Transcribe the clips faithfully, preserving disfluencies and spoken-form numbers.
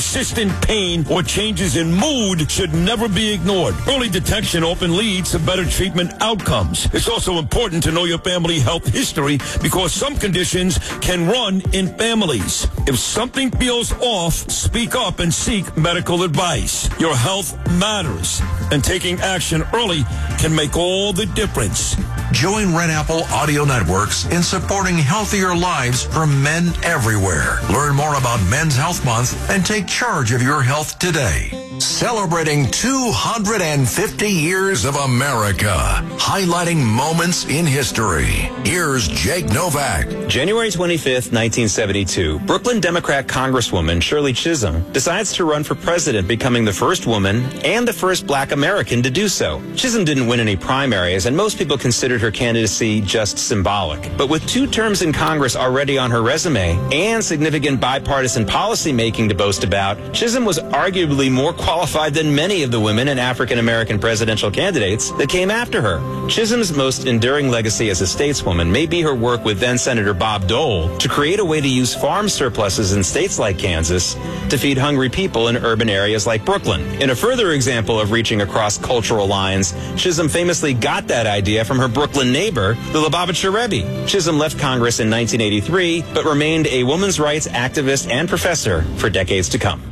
Persistent pain or changes in mood should never be ignored. Early detection often leads to better treatment outcomes. It's also important to know your family health history because some conditions can run in families. If something feels off, speak up and seek medical advice. Your health matters, and taking action early can make all the difference. Join Red Apple Audio Networks in supporting healthier lives for men everywhere. Learn more about Men's Health Month and take charge of your health today. Celebrating two hundred fifty years of America, highlighting moments in history. Here's Jake Novak. January twenty-fifth, nineteen seventy-two, Brooklyn Democrat Congresswoman Shirley Chisholm decides to run for president, becoming the first woman and the first black American to do so. Chisholm didn't win any primaries, and most people considered her candidacy just symbolic. But with two terms in Congress already on her resume and significant bipartisan policy making to boast about, Chisholm was arguably more qualified than many of the women and African-American presidential candidates that came after her. Chisholm's most enduring legacy as a stateswoman may be her work with then-Senator Bob Dole to create a way to use farm surpluses in states like Kansas to feed hungry people in urban areas like Brooklyn. In a further example of reaching across cultural lines, Chisholm famously got that idea from her Brooklyn neighbor, the Lubavitcher Rebbe. Chisholm left Congress in nineteen eighty-three, but remained a women's rights activist and professor for decades to come.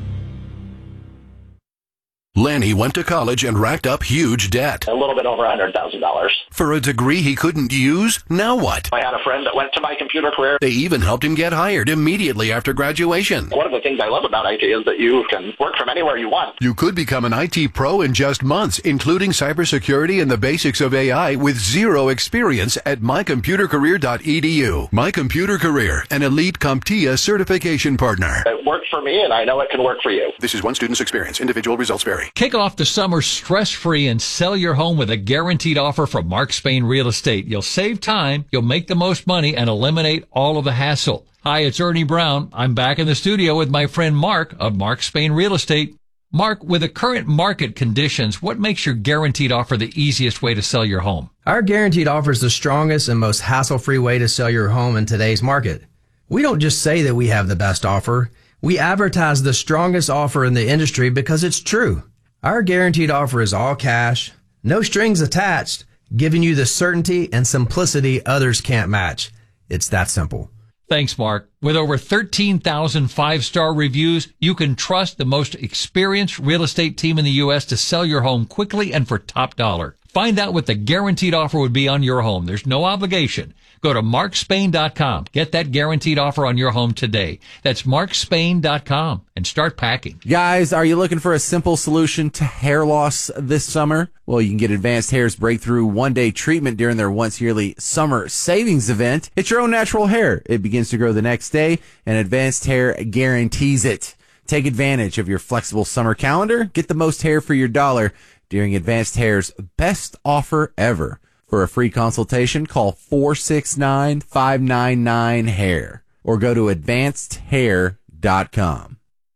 Lanny went to college and racked up huge debt. A little bit over one hundred thousand dollars. For a degree he couldn't use? Now what? I had a friend that went to My Computer Career. They even helped him get hired immediately after graduation. One of the things I love about I T is that you can work from anywhere you want. You could become an I T pro in just months, including cybersecurity and the basics of A I with zero experience at my computer career dot e d u. My Computer Career, an elite CompTIA certification partner. It worked for me, and I know it can work for you. This is one student's experience. Individual results vary. Kick off the summer stress-free and sell your home with a guaranteed offer from Mark Spain Real Estate. You'll save time, you'll make the most money, and eliminate all of the hassle. Hi, it's Ernie Brown. I'm back in the studio with my friend Mark of Mark Spain Real Estate. Mark, with the current market conditions, what makes your guaranteed offer the easiest way to sell your home? Our guaranteed offer is the strongest and most hassle-free way to sell your home in today's market. We don't just say that we have the best offer. We advertise the strongest offer in the industry because it's true. Our guaranteed offer is all cash, no strings attached, giving you the certainty and simplicity others can't match. It's that simple. Thanks, Mark. With over thirteen thousand five-star reviews, you can trust the most experienced real estate team in the U S to sell your home quickly and for top dollar. Find out what the guaranteed offer would be on your home. There's no obligation. Go to mark spain dot com. Get that guaranteed offer on your home today. That's mark spain dot com and start packing. Guys, are you looking for a simple solution to hair loss this summer? Well, you can get Advanced Hair's breakthrough one-day treatment during their once-yearly summer savings event. It's your own natural hair. It begins to grow the next day, and Advanced Hair guarantees it. Take advantage of your flexible summer calendar. Get the most hair for your dollar during Advanced Hair's best offer ever. For a free consultation, call four six nine, five nine nine, hair or go to advanced hair dot com.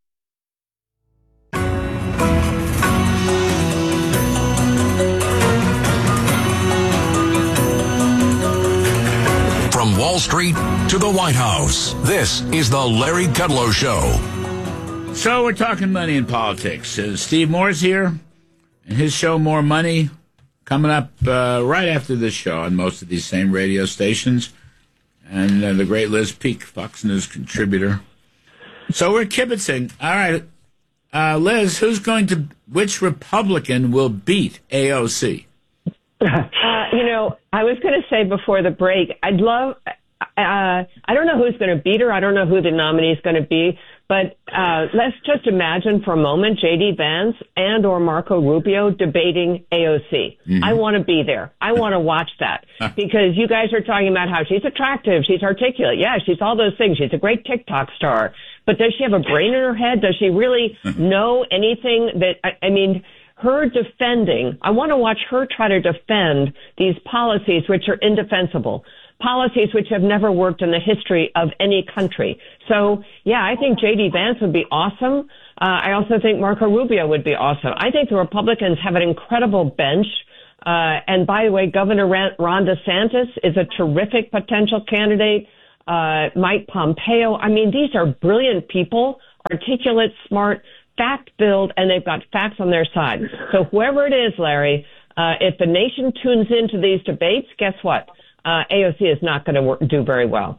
From Wall Street to the White House, this is the Larry Kudlow Show. So we're talking money and politics. Uh, Steve Moore's here, and his show, More Money, coming up uh, right after this show on most of these same radio stations. And uh, the great Liz Peek, Fox News contributor. So we're kibitzing. All right, uh, Liz, who's going to, which Republican will beat A O C? Uh, you know, I was going to say before the break, I'd love, uh, I don't know who's going to beat her. I don't know who the nominee is going to be. But uh, let's just imagine for a moment J D. Vance and or Marco Rubio debating A O C. Mm-hmm. I want to be there. I want to watch that because you guys are talking about how she's attractive, she's articulate. Yeah, she's all those things. She's a great TikTok star. But does she have a brain in her head? Does she really know anything that, I, I mean, her defending, I want to watch her try to defend these policies which are indefensible. Policies which have never worked in the history of any country. So, yeah, I think J D. Vance would be awesome. Uh, I also think Marco Rubio would be awesome. I think the Republicans have an incredible bench. Uh, and by the way, Governor Ron DeSantis is a terrific potential candidate. Uh, Mike Pompeo. I mean, these are brilliant people, articulate, smart, fact-filled, and they've got facts on their side. So whoever it is, Larry, uh, if the nation tunes into these debates, guess what? Uh, A O C is not going to do very well.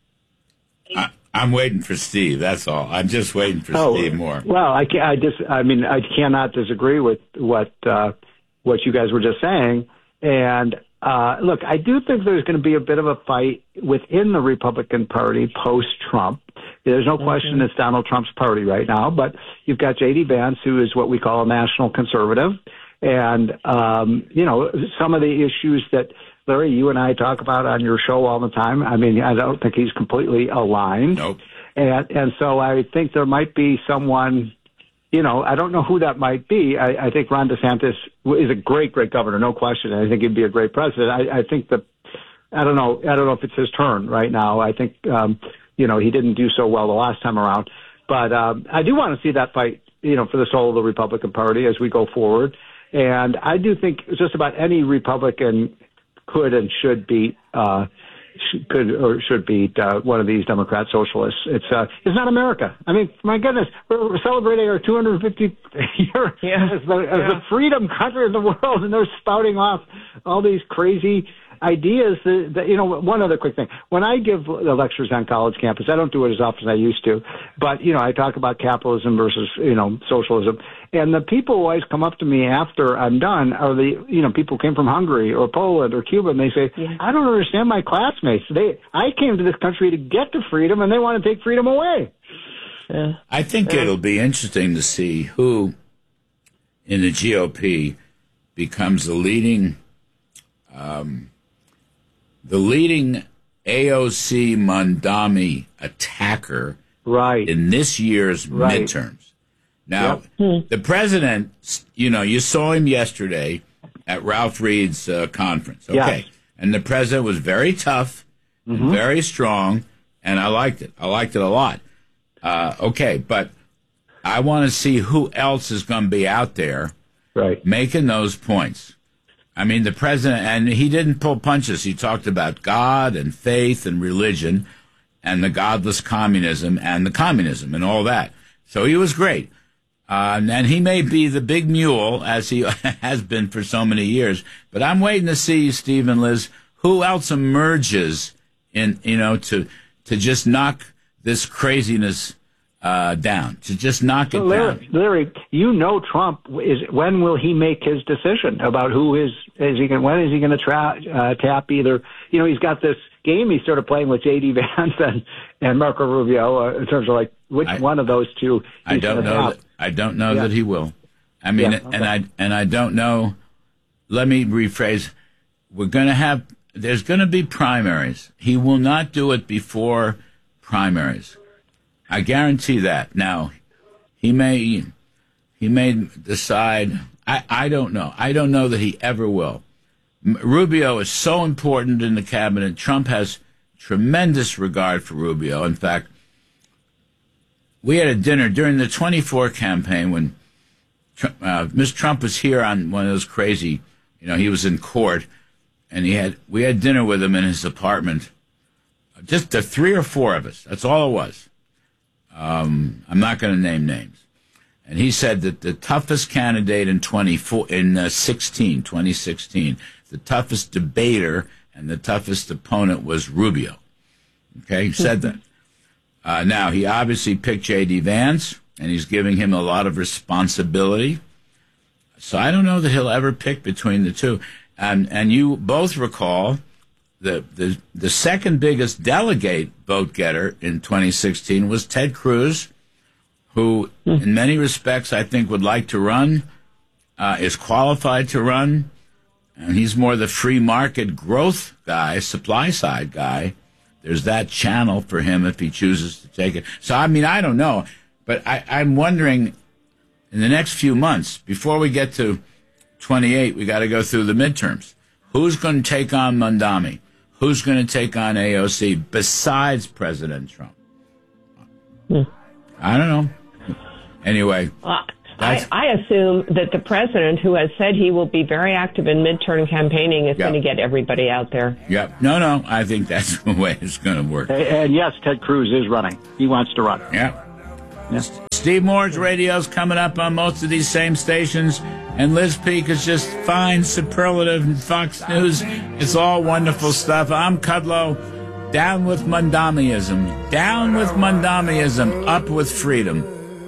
I, I'm waiting for Steve. That's all. I'm just waiting for oh, Steve Moore. Well, I can, I just, I mean, I cannot disagree with what uh, what you guys were just saying. And uh, look, I do think there's going to be a bit of a fight within the Republican Party post-Trump. There's no question it's Donald Trump's party right now, but you've got J D Vance, who is what we call a national conservative. And, um, you know, some of the issues that, Larry, you and I talk about on your show all the time, I mean, I don't think he's completely aligned. Nope. And, and so I think there might be someone, you know, I don't know who that might be. I, I think Ron DeSantis is a great, great governor, no question. I think he'd be a great president. I, I think that, I don't know, I don't know if it's his turn right now. I think, um, you know, he didn't do so well the last time around. But um, I do want to see that fight, you know, for the soul of the Republican Party as we go forward. And I do think just about any Republican could and should beat, uh, could or should beat uh, one of these Democrat socialists. It's uh, it's not America. I mean, my goodness, we're, we're celebrating our two hundred fiftieth year yeah. as, the, as yeah. the freedom country in the world, and they're spouting off all these crazy ideas that, that, you know, one other quick thing. When I give lectures on college campus, I don't do it as often as I used to, but, you know, I talk about capitalism versus, you know, socialism. And the people who always come up to me after I'm done are the, you know, people who came from Hungary or Poland or Cuba, and they say, yeah. I don't understand my classmates. They, I came to this country to get to freedom, and they want to take freedom away. Yeah. I think yeah. it'll be interesting to see who in the G O P becomes the leading um, the leading A O C Mondami attacker right. in this year's right. midterms. Now, yep. the president, you know, you saw him yesterday at Ralph Reed's uh, conference. Okay. Yes. And the president was very tough, mm-hmm. very strong, and I liked it. I liked it a lot. Uh, okay, but I want to see who else is going to be out there right. making those points. I mean, the president, and he didn't pull punches. He talked about God and faith and religion and the godless communism and the communism and all that. So he was great. Uh, and he may be the big mule, as he has been for so many years. But I'm waiting to see, Steve and Liz, who else emerges in, you know, to to just knock this craziness uh, down, to just knock so it Larry, down. Larry, you know Trump is. When will he make his decision about who is? Is he? When is he going to tra- uh, tap either? You know, he's got this game he started playing with J D Vance and, and Marco Rubio uh, in terms of like which I, one of those two. I don't know. That, I don't know yeah. that he will. I mean, yeah, okay. and I and I don't know. Let me rephrase. We're going to have. There's going to be primaries. He will not do it before primaries. I guarantee that. Now, he may he may decide. I, I don't know. I don't know that he ever will. Rubio is so important in the cabinet. Trump has tremendous regard for Rubio. In fact, we had a dinner during the twenty-four campaign when uh, Mister Trump was here on one of those crazy, you know, he was in court, and he had we had dinner with him in his apartment. Just the three or four of us. That's all it was. Um, I'm not going to name names. And he said that the toughest candidate in twenty-four in uh, sixteen, twenty sixteen, the toughest debater and the toughest opponent was Rubio. Okay, he said that. Uh, now, he obviously picked J D Vance, and he's giving him a lot of responsibility. So I don't know that he'll ever pick between the two. And and you both recall the the, the second biggest delegate vote getter in twenty sixteen was Ted Cruz, who in many respects I think would like to run, uh, is qualified to run, and he's more the free market growth guy, supply side guy. There's that channel for him if he chooses to take it. So, I mean, I don't know. But I, I'm wondering, in the next few months, before we get to twenty-eight, we got to go through the midterms. Who's going to take on Mondami? Who's going to take on A O C besides President Trump? Hmm. I don't know. Anyway. Well, I, I assume that the president, who has said he will be very active in midterm campaigning, is yep. going to get everybody out there. Yep. No, no. I think that's the way it's going to work. And, and yes, Ted Cruz is running. He wants to run. Yeah. Yeah. Steve Moore's radio's coming up on most of these same stations, and Liz Peek is just fine, superlative, and Fox News. It's all wonderful stuff. I'm Kudlow. Down with Mondamiism. Down with Mondamiism. Up with freedom.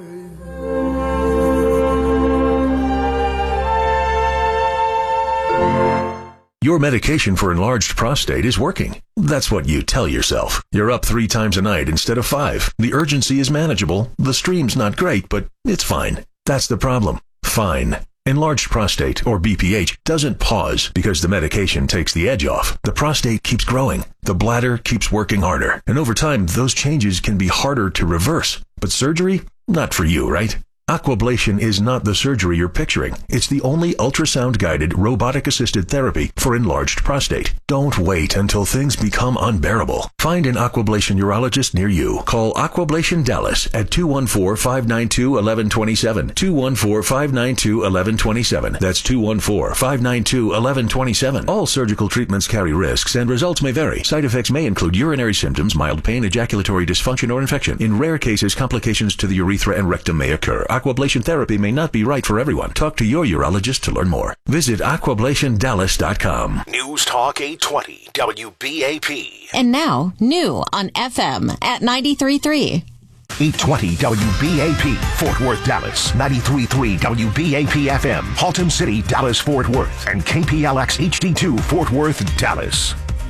Your medication for enlarged prostate is working. That's what you tell yourself. You're up three times a night instead of five. The urgency is manageable. The stream's not great, but it's fine. That's the problem. Fine. Enlarged prostate, or B P H, doesn't pause because the medication takes the edge off. The prostate keeps growing. The bladder keeps working harder. And over time, those changes can be harder to reverse. But surgery? Not for you, right? Aquablation is not the surgery you're picturing. It's the only ultrasound-guided, robotic-assisted therapy for enlarged prostate. Don't wait until things become unbearable. Find an Aquablation urologist near you. Call Aquablation Dallas at two one four, five nine two, one one two seven. two one four, five nine two, one one two seven. That's two one four, five nine two, one one two seven. All surgical treatments carry risks and results may vary. Side effects may include urinary symptoms, mild pain, ejaculatory dysfunction, or infection. In rare cases, complications to the urethra and rectum may occur. Aquablation therapy may not be right for everyone. Talk to your urologist to learn more. Visit aquablation dallas dot com. News Talk eight twenty W B A P. And now, new on F M at ninety-three point three. eight twenty W B A P, Fort Worth, Dallas. ninety-three point three W B A P F M, Haltom City, Dallas, Fort Worth. And K P L X H D two, Fort Worth, Dallas.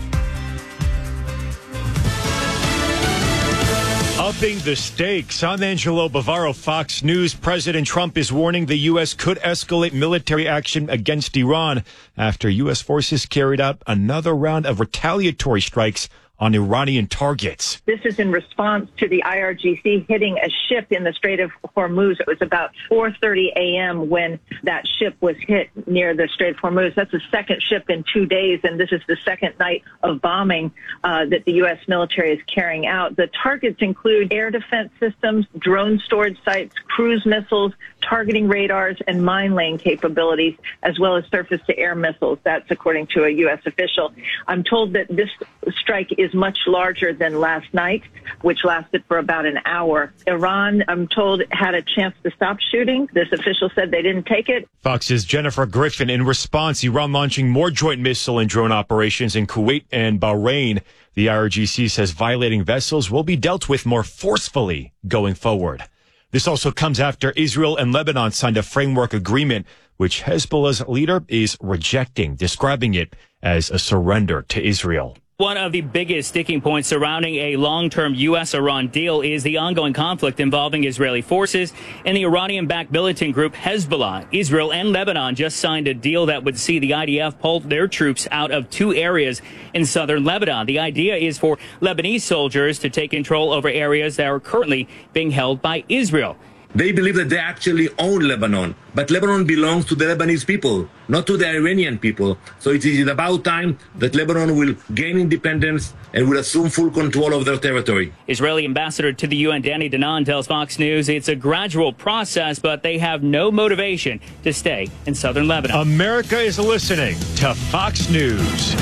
Upping the stakes. I'm Angelo Bavaro, Fox News. President Trump is warning the U S could escalate military action against Iran after U S forces carried out another round of retaliatory strikes on Iranian targets. This is in response to the I R G C hitting a ship in the Strait of Hormuz. It was about four thirty a.m. when that ship was hit near the Strait of Hormuz. That's the second ship in two days, and this is the second night of bombing uh, that the U S military is carrying out. The targets include air defense systems, drone storage sites, cruise missiles, targeting radars, and mine laying capabilities, as well as surface-to-air missiles. That's according to a U S official. I'm told that this strike is much larger than last night, which lasted for about an hour. Iran, I'm told, had a chance to stop shooting. This official said they didn't take it. Fox's Jennifer Griffin. In response, Iran launching more joint missile and drone operations in Kuwait and Bahrain. The I R G C says violating vessels will be dealt with more forcefully going forward. This also comes after Israel and Lebanon signed a framework agreement, which Hezbollah's leader is rejecting, describing it as a surrender to Israel. One of the biggest sticking points surrounding a long-term U S Iran deal is the ongoing conflict involving Israeli forces and the Iranian-backed militant group Hezbollah. Israel and Lebanon just signed a deal that would see the I D F pull their troops out of two areas in southern Lebanon. The idea is for Lebanese soldiers to take control over areas that are currently being held by Israel. They believe that they actually own Lebanon, but Lebanon belongs to the Lebanese people, not to the Iranian people. So it is about time that Lebanon will gain independence and will assume full control of their territory. Israeli ambassador to the U N, Danny Danon, tells Fox News it's a gradual process, but they have no motivation to stay in southern Lebanon. America is listening to Fox News.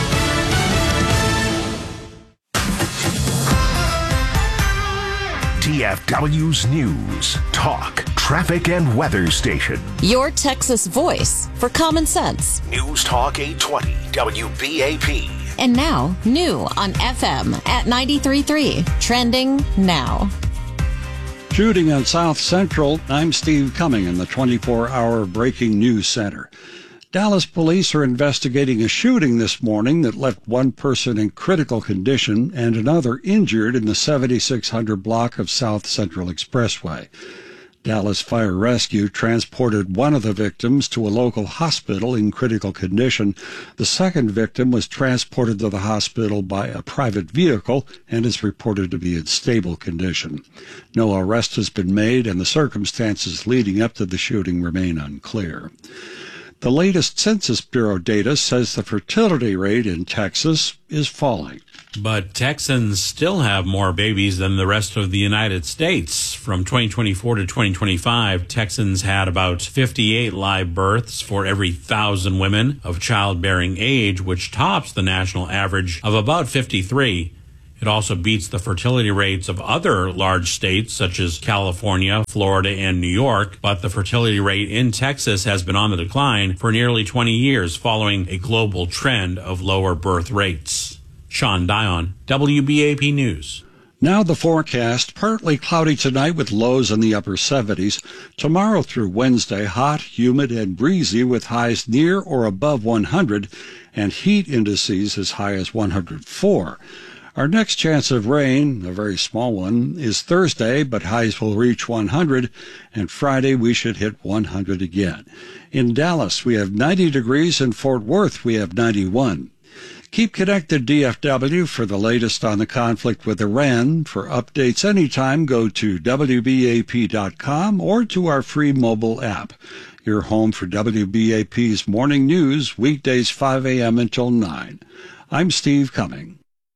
T F W's News, Talk, Traffic, and Weather Station. Your Texas voice for common sense. News Talk eight twenty W B A P. And now, new on F M at ninety-three point three. Trending now. Shooting on South Central, I'm Steve Cumming in the twenty-four hour Breaking News Center. Dallas police are investigating a shooting this morning that left one person in critical condition and another injured in the seventy-six hundred block of South Central Expressway. Dallas Fire Rescue transported one of the victims to a local hospital in critical condition. The second victim was transported to the hospital by a private vehicle and is reported to be in stable condition. No arrest has been made, and the circumstances leading up to the shooting remain unclear. The latest Census Bureau data says the fertility rate in Texas is falling. But Texans still have more babies than the rest of the United States. From twenty twenty-four to twenty twenty-five, Texans had about fifty-eight live births for every thousand women of childbearing age, which tops the national average of about fifty-three. It also beats the fertility rates of other large states such as California, Florida, and New York. But the fertility rate in Texas has been on the decline for nearly twenty years, following a global trend of lower birth rates. Sean Dion, W B A P News. Now the forecast, partly cloudy tonight with lows in the upper seventies. Tomorrow through Wednesday, hot, humid, and breezy with highs near or above one hundred and heat indices as high as one hundred four. Our next chance of rain, a very small one, is Thursday, but highs will reach one hundred, and Friday we should hit one hundred again. In Dallas, we have ninety degrees. In Fort Worth, we have ninety-one. Keep connected, D F W, for the latest on the conflict with Iran. For updates anytime, go to W B A P dot com or to our free mobile app. Your home for W B A P's morning news, weekdays five a.m. until nine. I'm Steve Cumming.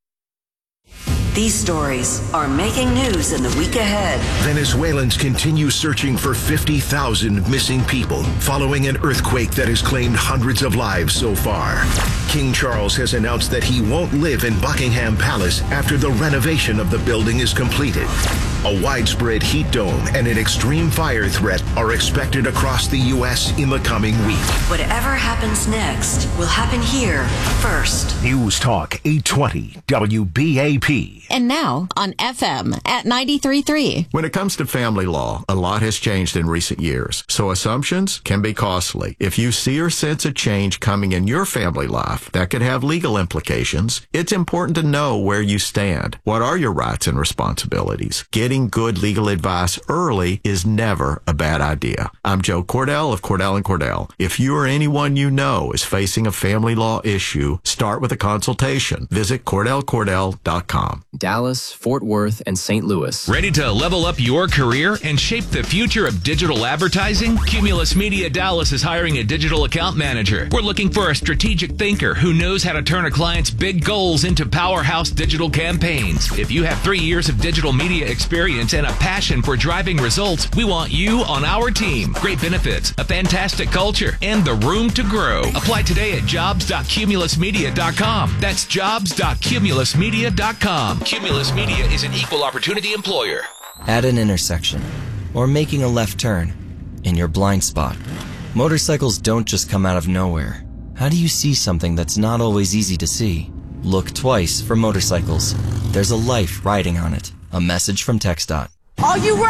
These stories are making news in the week ahead. Venezuelans continue searching for fifty thousand missing people following an earthquake that has claimed hundreds of lives so far. King Charles has announced that he won't live in Buckingham Palace after the renovation of the building is completed. A widespread heat dome and an extreme fire threat are expected across the U S in the coming week. Whatever happens next will happen here first. News Talk eight twenty W B A P. And now on F M at ninety-three point three. When it comes to family law, a lot has changed in recent years, so assumptions can be costly. If you see or sense a change coming in your family life that could have legal implications, it's important to know where you stand. What are your rights and responsibilities? Getting good legal advice early is never a bad idea. I'm Joe Cordell of Cordell and Cordell. If you or anyone you know is facing a family law issue, start with a consultation. Visit Cordell Cordell dot com. Dallas, Fort Worth, and Saint Louis. Ready to level up your career and shape the future of digital advertising? Cumulus Media Dallas is hiring a digital account manager. We're looking for a strategic thinker who knows how to turn a client's big goals into powerhouse digital campaigns. If you have three years of digital media experience and a passion for driving results, we want you on our team. Great benefits, a fantastic culture, and the room to grow. Apply today at jobs dot cumulus media dot com. That's jobs dot cumulus media dot com. Cumulus Media is an equal opportunity employer. At an intersection, or making a left turn, in your blind spot, motorcycles don't just come out of nowhere. How do you see something that's not always easy to see? Look twice for motorcycles. There's a life riding on it. A message from TxDOT. Are you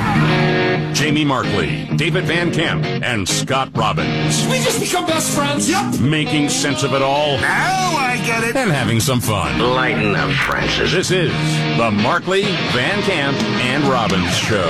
ready? Jamie Markley, David Van Camp, and Scott Robbins. Did we just become best friends? Yep. Making sense of it all. Now I get it. And having some fun. Lighten up, Francis. This is the Markley, Van Camp, and Robbins Show.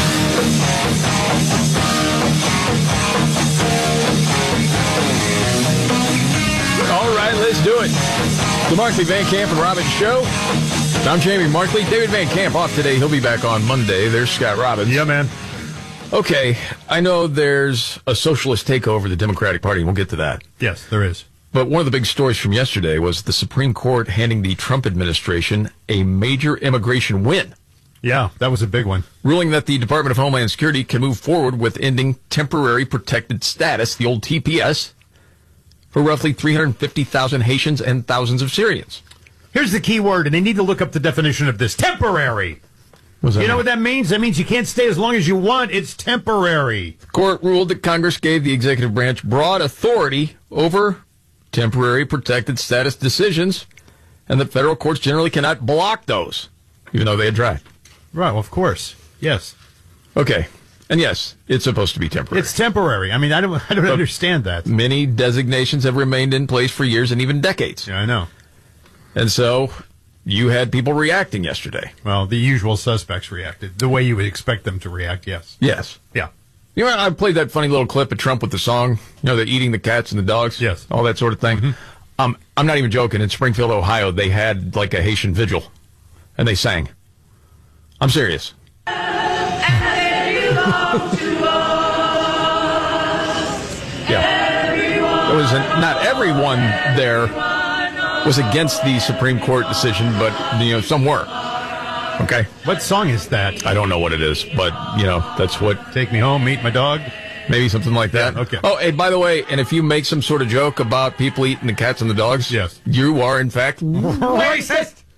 All right, let's do it. The Markley, Van Camp, and Robbins Show. I'm Jamie Markley. David Van Camp off today. He'll be back on Monday. There's Scott Robbins. Yeah, man. Okay, I know there's a socialist takeover of the Democratic Party. We'll get to that. Yes, there is. But one of the big stories from yesterday was the Supreme Court handing the Trump administration a major immigration win. Yeah, that was a big one. Ruling that the Department of Homeland Security can move forward with ending temporary protected status, the old T P S, for roughly three hundred fifty thousand Haitians and thousands of Syrians. Here's the key word, and they need to look up the definition of this. Temporary. You know mean? What that means? That means you can't stay as long as you want. It's temporary. The court ruled that Congress gave the executive branch broad authority over temporary protected status decisions, and that federal courts generally cannot block those, even though they had tried. Right, well, of course. Yes. Okay. And yes, it's supposed to be temporary. It's temporary. I mean, I don't I don't but understand that. Many designations have remained in place for years and even decades. Yeah, I know. And so you had people reacting yesterday. Well, the usual suspects reacted the way you would expect them to react, yes. Yes. Yeah. You know, I played that funny little clip of Trump with the song, you know, the eating the cats and the dogs. Yes. All that sort of thing. Mm-hmm. Um, I'm not even joking. In Springfield, Ohio, they had like a Haitian vigil, and they sang. I'm serious. Yeah. It was a, not everyone there was against the Supreme Court decision, but, you know, some were. Okay. What song is that? I don't know what it is, but, you know, that's what... Take me home, meet my dog? Maybe something like that. Yeah, okay. Oh, and by the way, and if you make some sort of joke about people eating the cats and the dogs, yes, you are, in fact, racist.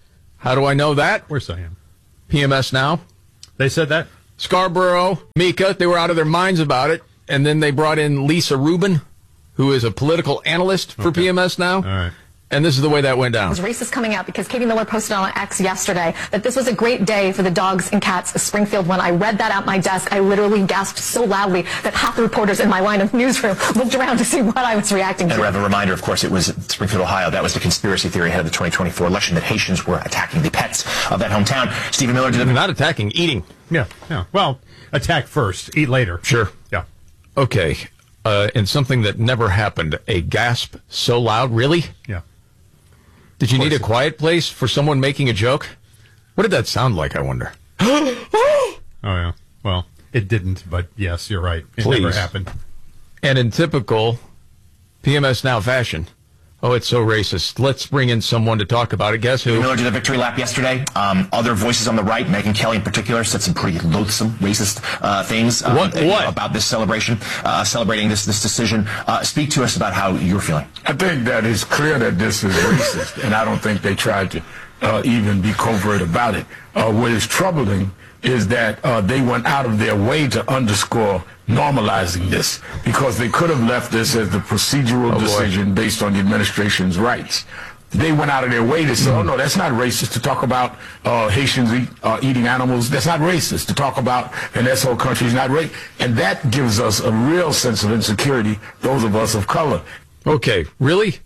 How do I know that? Of course I am. P M S Now. They said that? Scarborough, Mika, they were out of their minds about it. And then they brought in Lisa Rubin, who is a political analyst for Okay. P M S Now. All right. And this is the way that went down. It was racist coming out because Katie Miller posted on X yesterday that this was a great day for the dogs and cats of Springfield. When I read that at my desk, I literally gasped so loudly that half the reporters in my line of newsroom looked around to see what I was reacting to. And we have a reminder, of course, it was Springfield, Ohio. That was the conspiracy theory ahead of the twenty twenty-four election that Haitians were attacking the pets of that hometown. Stephen Miller did a... Not attacking, eating. Yeah, yeah. Well, attack first, eat later. Sure. Yeah. Okay. Uh, and something that never happened, a gasp so loud, really? Yeah. Did you need a quiet place for someone making a joke? What did that sound like, I wonder? Oh, yeah. Well, it didn't, but yes, you're right. It Please. never happened. And in typical P M S Now fashion, oh, it's so racist. Let's bring in someone to talk about it. Guess who? Miller did a victory lap yesterday. Um, other voices on the right, Megyn Kelly in particular, said some pretty loathsome, racist uh, things um, What- you know, what? about this celebration, uh, celebrating this this decision. Uh, speak to us about how you're feeling. I think that it's clear that this is racist, and I don't think they tried to uh, even be covert about it. Uh, what is troubling is that uh, they went out of their way to underscore normalizing this, because they could have left this as the procedural Oh, boy. decision based on the administration's rights. They went out of their way to say, oh, no, that's not racist to talk about uh, Haitians eat, uh, eating animals. That's not racist to talk about, and this whole country is not racist. And that gives us a real sense of insecurity, those of us of color. Okay, really?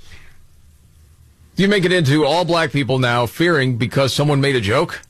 You make it into all black people now fearing because someone made a joke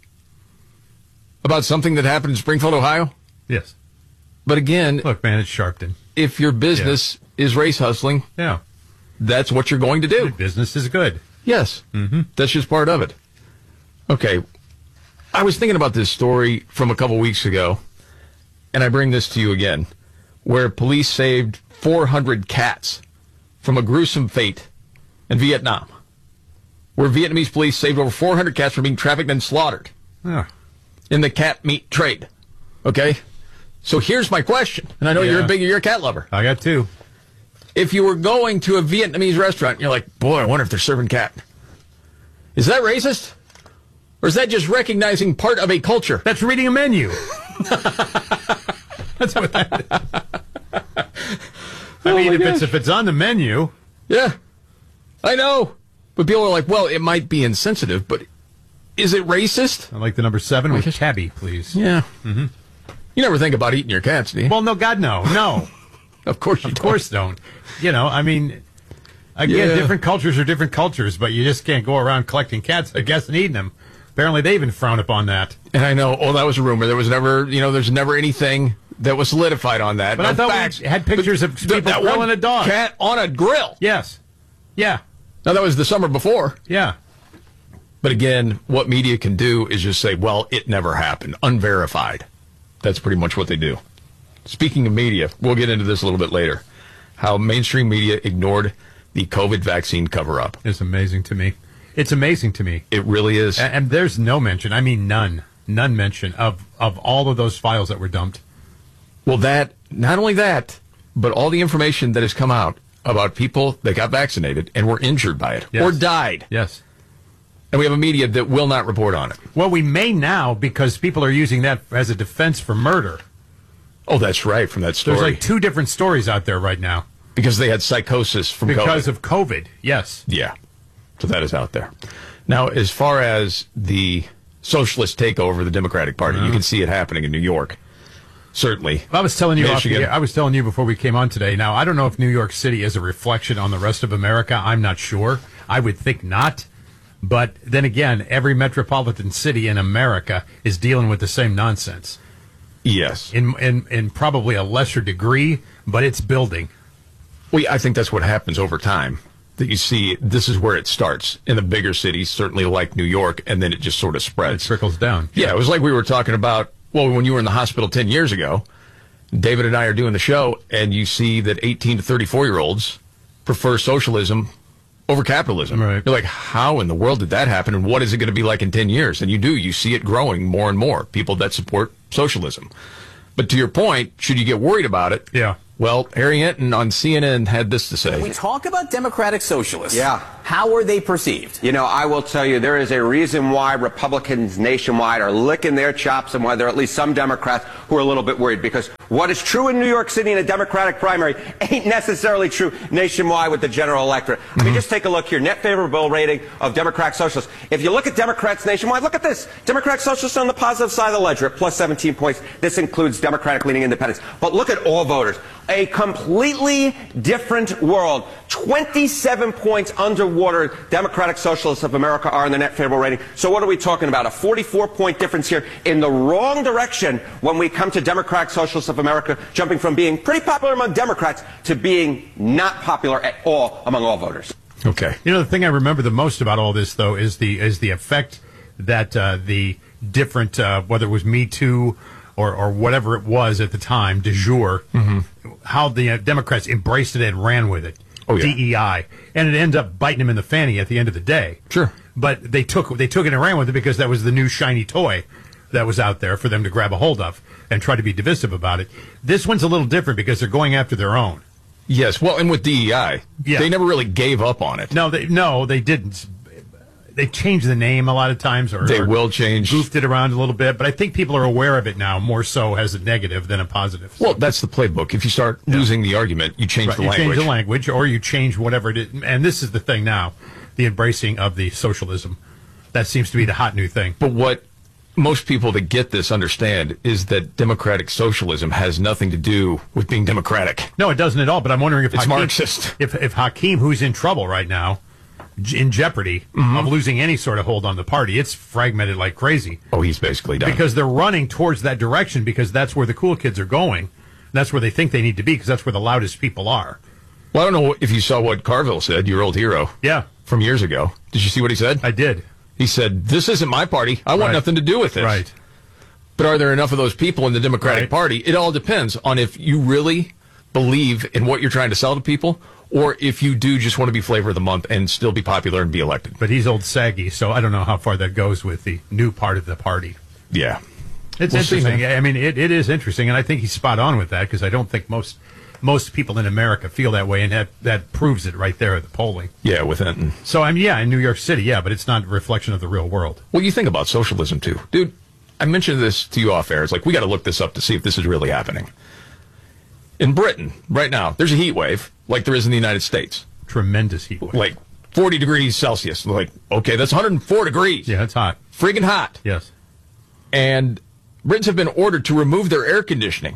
about something that happened in Springfield, Ohio? Yes. But again, Look, man, it's Sharpton. if your business is race hustling, Yeah. that's what you're going to do. Business is good. Yes. Mm-hmm. That's just part of it. Okay. I was thinking about this story from a couple weeks ago, and I bring this to you again, where police saved four hundred cats from a gruesome fate in Vietnam, where Vietnamese police saved over four hundred cats from being trafficked and slaughtered Yeah. in the cat meat trade. Okay? So here's my question, and I know Yeah. you're a big, you're a cat lover. I got two. If you were going to a Vietnamese restaurant, you're like, boy, I wonder if they're serving cat. Is that racist? Or is that just recognizing part of a culture? That's reading a menu. That's what that is. I Oh mean, my if it's gosh. if it's on the menu, Yeah, I know. But people are like, well, it might be insensitive, but is it racist? I like the number seven with tabby, please. Yeah. Mm-hmm. You never think about eating your cats, do you? Well, no, God, no, no. Of course you Of don't. course don't. You know, I mean, again, Yeah. different cultures are different cultures, but you just can't go around collecting cats, I guess, and eating them. Apparently, they even frown upon that. And I know, oh, that was a rumor. There was never, you know, there's never anything that was solidified on that. But No I thought facts. we had pictures of Th- people that grilling one a dog. cat on a grill. Yes. Yeah. Now, that was the summer before. Yeah. But again, what media can do is just say, well, it never happened, unverified. That's pretty much what they do. Speaking of media, we'll get into this a little bit later. How mainstream media ignored the COVID vaccine cover-up. It's amazing to me. It's amazing to me. It really is. And, and there's no mention, I mean none, none mention of, of all of those files that were dumped. Well, that, not only that, but all the information that has come out about people that got vaccinated and were injured by it Yes. or died. Yes. And we have a media that will not report on it. Well, we may now because people are using that as a defense for murder. Oh, that's right, from that story. There's like two different stories out there right now. Because they had psychosis from Because COVID. of COVID, yes. Yeah. So that is out there. Now, as far as the socialist takeover of the Democratic Party, Uh-huh. you can see it happening in New York. Certainly. I was telling you off Michigan. the air- I was telling you before we came on today. Now, I don't know if New York City is a reflection on the rest of America. I'm not sure. I would think not. But then again, every metropolitan city in America is dealing with the same nonsense. Yes. In in in probably a lesser degree, but it's building. Well, I think that's what happens over time. That you see, this is where it starts in the bigger cities, certainly like New York, and then it just sort of spreads. It trickles down. Yeah, it was like we were talking about, well, when you were in the hospital ten years ago, David and I are doing the show, and you see that eighteen to thirty-four-year-olds prefer socialism over capitalism. Right. You're like, how in the world did that happen, and what is it going to be like in ten years? And you do. You see it growing more and more, people that support socialism. But to your point, should you get worried about it? Yeah. Well, Harry Hinton on C N N had this to say. We talk about democratic socialists. Yeah. how are they perceived? You know, I will tell you, there is a reason why Republicans nationwide are licking their chops and why there are at least some Democrats who are a little bit worried. Because what is true in New York City in a Democratic primary ain't necessarily true nationwide with the general electorate. Mm-hmm. I mean, just take a look here. Net favorable rating of Democrat Socialists. If you look at Democrats nationwide, look at this. Democrat Socialists on the positive side of the ledger at plus seventeen points. This includes Democratic-leaning independents. But look at all voters. A completely different world. twenty-seven points underwater Democratic Socialists of America are in the net favorable rating. So what are we talking about? A forty-four point difference here in the wrong direction when we come to Democratic Socialists of America, jumping from being pretty popular among Democrats to being not popular at all among all voters. Okay. You know, the thing I remember the most about all this, though, is the is the effect that uh, the different, uh, whether it was Me Too or, or whatever it was at the time, de jour, mm-hmm. how the uh, Democrats embraced it and ran with it. Oh, yeah. D E I. And it ended up biting them in the fanny at the end of the day. Sure. But they took they took it and ran with it because that was the new shiny toy that was out there for them to grab a hold of and try to be divisive about it. This one's a little different because they're going after their own. Yes, well, and with D E I, yeah. they never really gave up on it. No, they no, they didn't. They changed the name a lot of times, or they or will change, goofed it around a little bit. But I think people are aware of it now more so as a negative than a positive. Well, that's the playbook. If you start yeah. losing the argument, you change right. the you language. You change the language, or you change whatever it is. And this is the thing now: the embracing of the socialism. That seems to be the hot new thing. But what most people that get this understand is that democratic socialism has nothing to do with being democratic. No, it doesn't at all. But I'm wondering if it's Hakeem, Marxist. If if Hakeem, who's in trouble right now, in jeopardy mm-hmm. of losing any sort of hold on the party, it's fragmented like crazy. Oh, he's basically done. Because they're running towards that direction because that's where the cool kids are going. That's where they think they need to be because that's where the loudest people are. Well, I don't know if you saw what Carville said, your old hero. Yeah. From years ago. Did you see what he said? I did. He said, this isn't my party. I want right. nothing to do with this. Right. But are there enough of those people in the Democratic right. Party? It all depends on if you really believe in what you're trying to sell to people, or if you do just want to be flavor of the month and still be popular and be elected. But he's old saggy, so I don't know how far that goes with the new part of the party. Yeah. It's we'll interesting. See, I mean, it, it is interesting, and I think he's spot on with that because I don't think most most people in America feel that way, and that, that proves it right there at the polling. Yeah, with Enton. So, I mean, yeah, in New York City, yeah, but it's not a reflection of the real world. Well, you think about socialism, too. Dude, I mentioned this to you off air. It's like, we got to look this up to see if this is really happening. In Britain, right now, there's a heat wave like there is in the United States. Tremendous heat wave. Like forty degrees Celsius. Like, okay, that's one hundred four degrees. Yeah, it's hot. Friggin' hot. Yes. And Britons have been ordered to remove their air conditioning.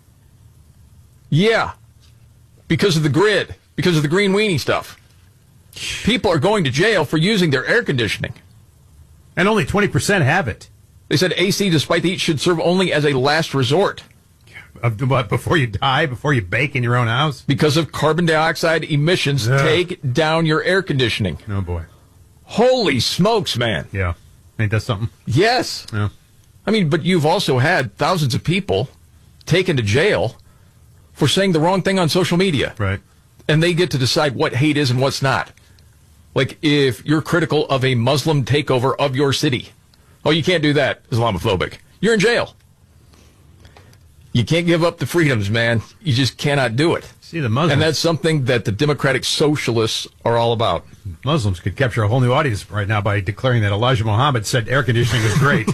Yeah. Because of the grid. Because of the green weenie stuff. People are going to jail for using their air conditioning. And only twenty percent have it. They said A C, despite the heat, should serve only as a last resort. Of what, before you die, before you bake in your own house? Because of carbon dioxide emissions, Ugh. take down your air conditioning. Oh, boy. Holy smokes, man. Yeah. Ain't that something? Yes. Yeah. I mean, but you've also had thousands of people taken to jail for saying the wrong thing on social media. Right. And they get to decide what hate is and what's not. Like, if you're critical of a Muslim takeover of your city, oh, you can't do that, Islamophobic. You're in jail. You can't give up the freedoms, man. You just cannot do it. See, the Muslims. And that's something that the Democratic Socialists are all about. Muslims could capture a whole new audience right now by declaring that Elijah Muhammad said air conditioning was great.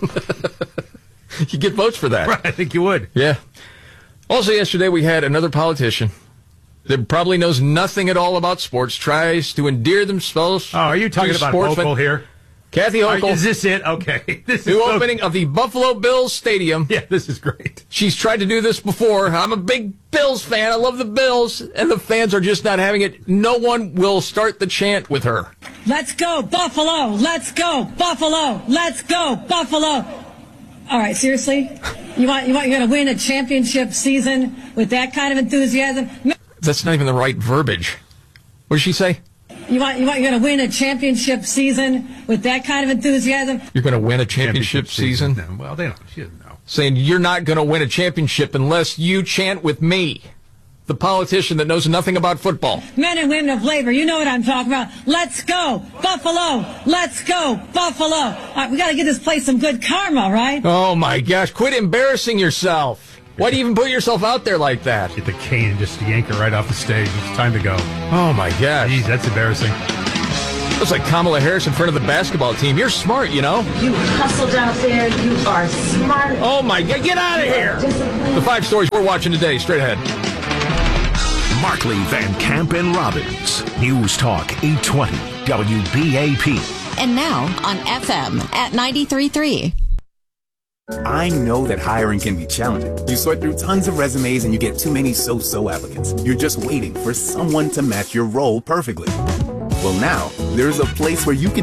You get votes for that. Right, I think you would. Yeah. Also, yesterday we had another politician that probably knows nothing at all about sports, tries to endear themselves. Oh, are you talking about Hochul here? Kathy Hochul. Is this it? Okay. This New is opening of the Buffalo Bills Stadium. Yeah, this is great. She's tried to do this before. I'm a big Bills fan. I love the Bills. And the fans are just not having it. No one will start the chant with her. Let's go, Buffalo. Let's go, Buffalo. Let's go, Buffalo. All right, seriously? You want you want you're going to win a championship season with that kind of enthusiasm? That's not even the right verbiage. What did she say? You want you want you're going to win a championship season with that kind of enthusiasm? You're going to win a championship, championship season? season? Well, they don't. She doesn't know. Saying you're not going to win a championship unless you chant with me, the politician that knows nothing about football. Men and women of labor, you know what I'm talking about. Let's go, Buffalo. Let's go, Buffalo. All right, we got to give this place some good karma, right? Oh my gosh! Quit embarrassing yourself. Why do you even put yourself out there like that? Get the cane and just yank her right off the stage. It's time to go. Oh, my gosh. Jeez, that's embarrassing. Looks like Kamala Harris in front of the basketball team. You're smart, you know. You hustled out there. You are smart. Oh, my God. Get out of here. The five stories we're watching today. Straight ahead. Markley, Van Camp, and Robbins. News Talk eight twenty W B A P. And now on F M at ninety-three point three. I know that hiring can be challenging. You sort through tons of resumes and you get too many so-so applicants. You're just waiting for someone to match your role perfectly. Well, now, there's a place where you can